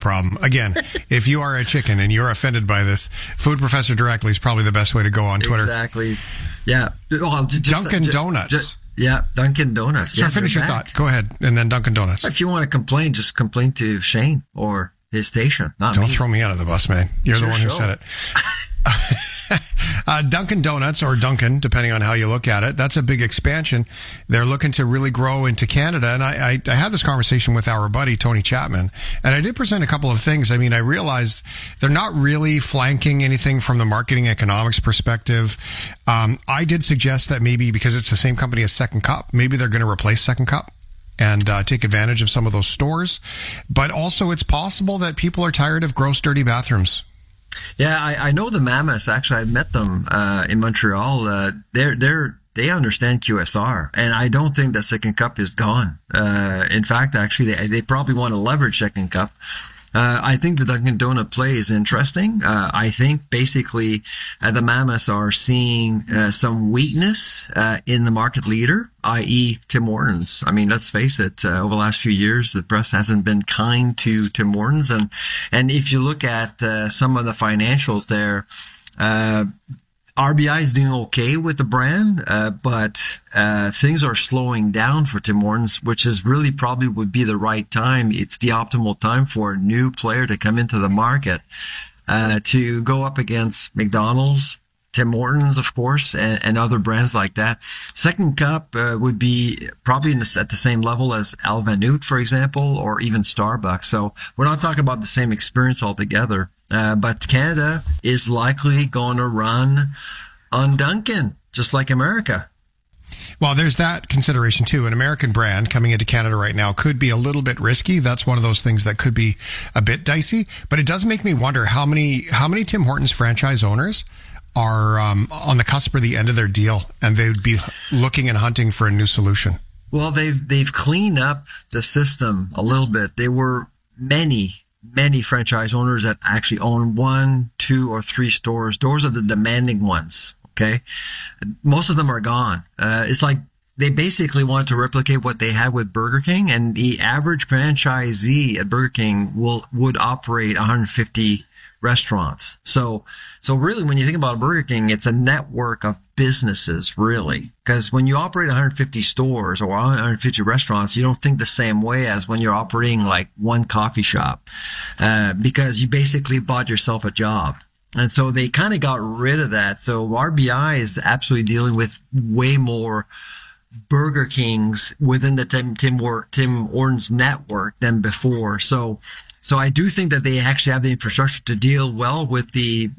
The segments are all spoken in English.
problem. Again, if you are a chicken and you're offended by this, Food Professor directly is probably the best way to go on Twitter. Exactly. Yeah. Well, Dunkin' Donuts. Dunkin' Donuts. So finish your thought. Go ahead. And then Dunkin' Donuts. If you want to complain, just complain to Shane or his station. Don't throw me out of the bus, man. You're the one who said it. Dunkin' Donuts, or Dunkin', depending on how you look at it, that's a big expansion. They're looking to really grow into Canada. And I had this conversation with our buddy, Tony Chapman, and I did present a couple of things. I mean, I realized they're not really flanking anything from the marketing economics perspective. I did suggest that maybe because it's the same company as Second Cup, maybe they're going to replace Second Cup and take advantage of some of those stores. But also it's possible that people are tired of gross, dirty bathrooms. Yeah, I know the Mammoths. Actually, I met them in Montreal. They understand QSR, and I don't think that Second Cup is gone. In fact, actually, they probably want to leverage Second Cup. I think the Dunkin' Donut play is interesting. I think basically the Mammoths are seeing some weakness in the market leader, i.e. Tim Hortons. I mean, let's face it, over the last few years, the press hasn't been kind to Tim Hortons. And if you look at some of the financials there, RBI is doing okay with the brand, but things are slowing down for Tim Hortons, which is really probably would be the right time. It's the optimal time for a new player to come into the market, to go up against McDonald's, Tim Hortons, of course, and other brands like that. Second Cup would be probably at the same level as Alvanute, for example, or even Starbucks. So we're not talking about the same experience altogether. But Canada is likely going to run on Dunkin', just like America. Well, there's that consideration too. An American brand coming into Canada right now could be a little bit risky. That's one of those things that could be a bit dicey. But it does make me wonder how many Tim Hortons franchise owners are on the cusp or the end of their deal, and they would be looking and hunting for a new solution. Well, they've cleaned up the system a little bit. There were many franchise owners that actually own 1, 2, or 3 stores. Those are the demanding ones. Okay. Most of them are gone. It's like they basically wanted to replicate what they had with Burger King, and the average franchisee at Burger King would operate 150 restaurants. So really, when you think about Burger King, it's a network of businesses, really. Because when you operate 150 stores or 150 restaurants, you don't think the same way as when you're operating like one coffee shop, because you basically bought yourself a job. And so they kind of got rid of that. So RBI is absolutely dealing with way more Burger Kings within the Tim Hortons network than before. So I do think that they actually have the infrastructure to deal well with the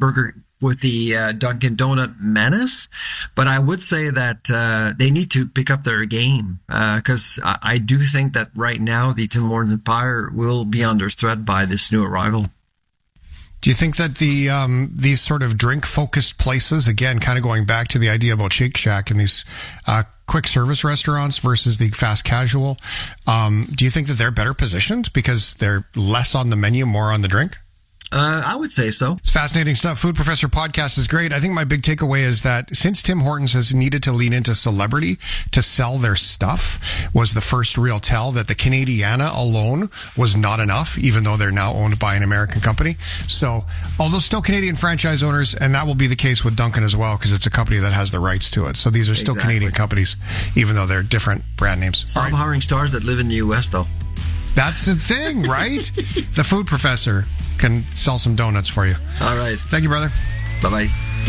Dunkin' Donut menace. But I would say that they need to pick up their game, because I do think that right now the Tim Hortons empire will be under threat by this new arrival. Do you think that these sort of drink-focused places, again, kind of going back to the idea about Shake Shack and these quick service restaurants versus the fast casual, do you think that they're better positioned because they're less on the menu, more on the drink? I would say so. It's fascinating stuff. Food Professor podcast is great. I think my big takeaway is that since Tim Hortons has needed to lean into celebrity to sell their stuff, was the first real tell that the Canadiana alone was not enough, even though they're now owned by an American company. So, although still Canadian franchise owners, and that will be the case with Dunkin' as well, because it's a company that has the rights to it. So these are still Canadian companies, even though they're different brand names. Stop hiring stars that live in the U.S., though. That's the thing, right? The Food Professor can sell some donuts for you. All right. Thank you, brother. Bye-bye.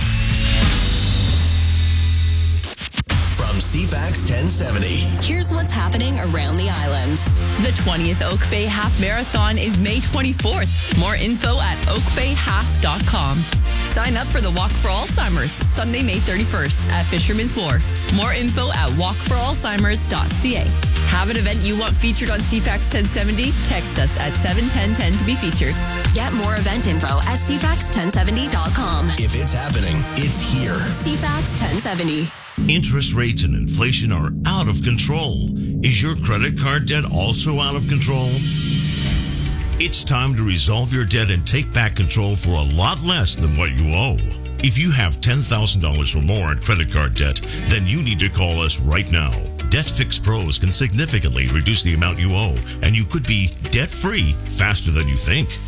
From CFAX 1070. Here's what's happening around the island. The 20th Oak Bay Half Marathon is May 24th. More info at oakbayhalf.com. Sign up for the Walk for Alzheimer's, Sunday, May 31st at Fisherman's Wharf. More info at walkforalzheimers.ca. Have an event you want featured on CFAX 1070? Text us at 71010 to be featured. Get more event info at cfax1070.com. If it's happening, it's here. CFAX 1070. Interest rates and inflation are out of control. Is your credit card debt also out of control? It's time to resolve your debt and take back control for a lot less than what you owe. If you have $10,000 or more in credit card debt, then you need to call us right now. Debt Fix Pros can significantly reduce the amount you owe, and you could be debt-free faster than you think.